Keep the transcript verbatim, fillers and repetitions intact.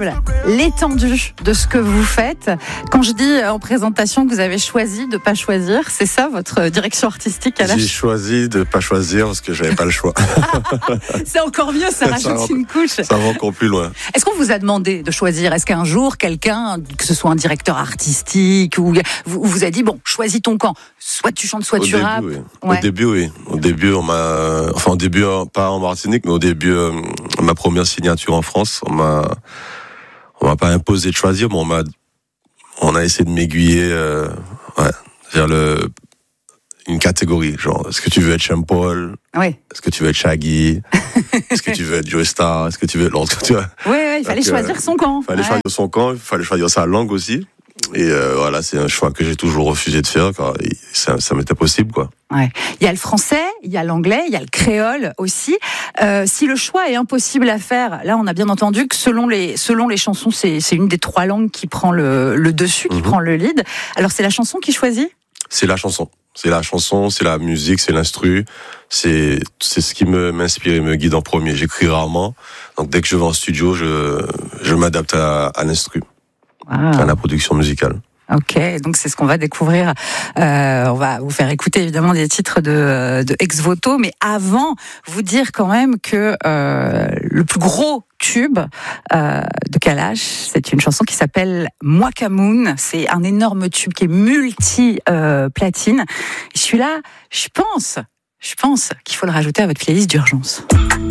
incroyable l'étendue de ce que vous faites. Quand je dis en présentation que vous avez choisi de pas choisir, c'est ça votre direction artistique à la... J'ai choisi de pas choisir parce que j'avais pas le choix. C'est encore mieux, ça rajoute ça une couche. Ça va encore plus loin. Est-ce qu'on vous a demandé de choisir? Est-ce qu'un jour quelqu'un, que ce soit un directeur artistique, ou vous, vous a dit bon, choisis ton camp, soit tu chantes, soit au tu début, rappes. Oui. Ouais. Au début, oui. Au début, on m'a, enfin au début pas en Martinique, mais au début, euh, ma première signature en France, on m'a, on m'a pas imposé de choisir, mais on m'a, on a essayé de m'aiguiller, euh, ouais, vers le une catégorie, genre, est-ce que tu veux être Sean Paul? Oui. Est-ce que tu veux être Shaggy? Est-ce que tu veux être Joe Star? Est-ce que tu veux être l'autre? Tu vois? Oui, oui, il fallait Donc, choisir euh, son camp. Il fallait Ouais. choisir son camp, il fallait choisir sa langue aussi. Et euh, voilà, c'est un choix que j'ai toujours refusé de faire, car ça, ça m'était possible, quoi. Ouais. Il y a le français, il y a l'anglais, il y a le créole aussi. Euh, si le choix est impossible à faire, là on a bien entendu que selon les, selon les chansons, c'est, c'est une des trois langues qui prend le, le dessus, qui mm-hmm. prend le lead. Alors c'est la chanson qui choisit ? C'est la chanson. C'est la chanson, c'est la musique, c'est l'instru. C'est, c'est ce qui me, m'inspire et me guide en premier. J'écris rarement. Donc dès que je vais en studio, je, je m'adapte à, à l'instru, wow. à la production musicale. Ok, donc c'est ce qu'on va découvrir. Euh, on va vous faire écouter évidemment des titres de, de Ex Voto, mais avant, vous dire quand même que euh, le plus gros tube euh, de Kalash, c'est une chanson qui s'appelle Mwakamoun. C'est un énorme tube qui est multi-platine. Euh, Et celui-là, je pense, je pense qu'il faut le rajouter à votre playlist d'urgence.